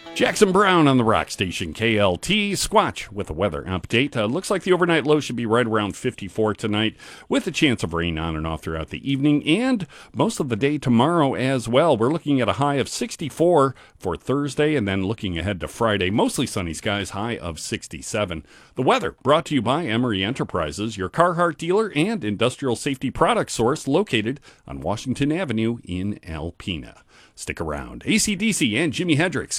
Jackson Brown on the rock station KLT. Squatch with the weather update. Looks like the overnight low should be right around 54 tonight, with a chance of rain on and off throughout the evening and most of the day tomorrow as well. We're looking at a high of 64 for Thursday, and then looking ahead to Friday, mostly sunny skies, high of 67. The weather brought to you by Emery Enterprises, your Carhartt dealer and industrial safety product source located on Washington Avenue in Alpena. Stick around. AC/DC and Jimi Hendrix